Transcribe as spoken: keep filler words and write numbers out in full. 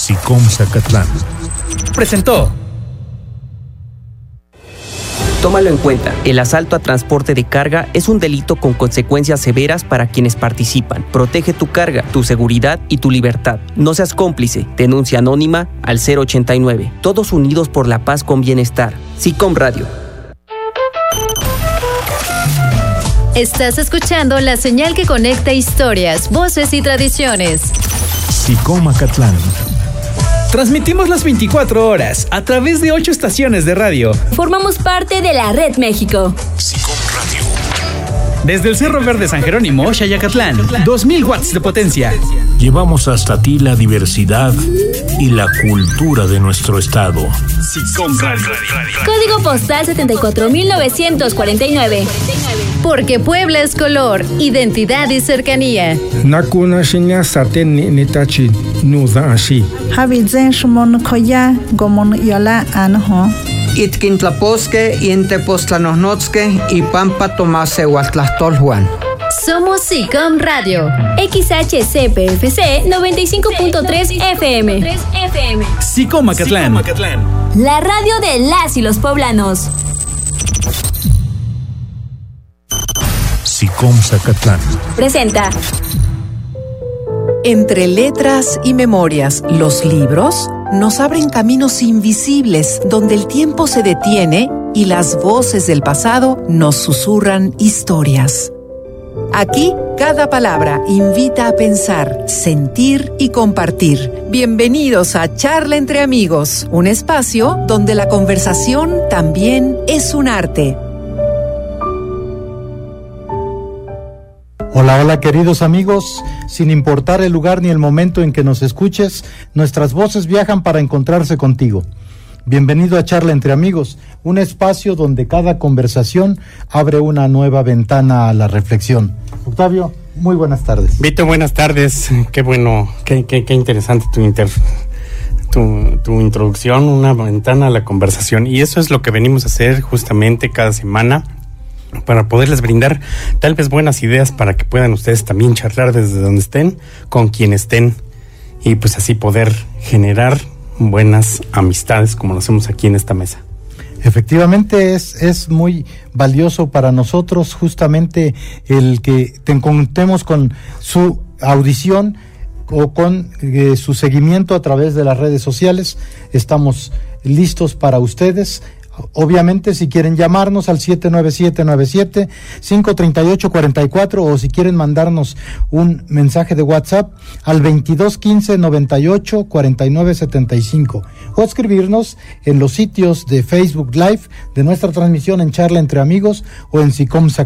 SICOM Zacatlán presentó. Tómalo en cuenta, el asalto a transporte de carga es un delito con consecuencias severas para quienes participan. Protege tu carga, tu seguridad y tu libertad. No seas cómplice. Denuncia anónima al cero ochenta y nueve. Todos unidos por la paz con bienestar. SICOM Radio. Estás escuchando la señal que conecta historias, voces y tradiciones. SICOM Acatlán. Transmitimos las veinticuatro horas a través de ocho estaciones de radio. Formamos parte de la Red México. SICOM Radio. Desde el Cerro Verde San Jerónimo, Xayacatlán, dos mil watts de potencia. Llevamos hasta ti la diversidad y la cultura de nuestro estado. SICOM Radio. Código postal setenta y cuatro mil novecientos cuarenta y nueve. Porque Puebla es color, identidad y cercanía. Nakuna shinya saten ni nitachi nuza ashi. Habizen shumon koya gomon yola anho. Itkintlaposque y Entepoztlanohnotske y Pampa Tomase Huatlastolhuan. Somos SICOM Radio. X H C P F C noventa y cinco punto tres F M. SICOM Acatlán. La radio de las y los poblanos. SICOM Zacatlán Presenta. Entre letras y memorias, los libros nos abren caminos invisibles donde el tiempo se detiene y las voces del pasado nos susurran historias. Aquí, cada palabra invita a pensar, sentir y compartir. Bienvenidos a Charla entre Amigos, un espacio donde la conversación también es un arte. Hola, hola queridos amigos, sin importar el lugar ni el momento en que nos escuches, nuestras voces viajan para encontrarse contigo. Bienvenido a Charla entre Amigos, un espacio donde cada conversación abre una nueva ventana a la reflexión. Octavio, muy buenas tardes. Vito, buenas tardes, qué bueno, qué, qué, qué interesante tu, inter, tu, tu introducción, una ventana a la conversación, y eso es lo que venimos a hacer justamente cada semana, para poderles brindar tal vez buenas ideas para que puedan ustedes también charlar desde donde estén, con quien estén, y pues así poder generar buenas amistades como lo hacemos aquí en esta mesa. Efectivamente es, es muy valioso para nosotros justamente el que te contemos con su audición o con eh, su seguimiento a través de las redes sociales. Estamos listos para ustedes. Obviamente, si quieren llamarnos al siete nueve siete nueve siete cinco tres ocho cuatro cuatro o si quieren mandarnos un mensaje de WhatsApp al veintidós quince noventa y ocho cuarenta y nueve setenta y cinco o escribirnos en los sitios de Facebook Live de nuestra transmisión en Charla entre Amigos o en SICOM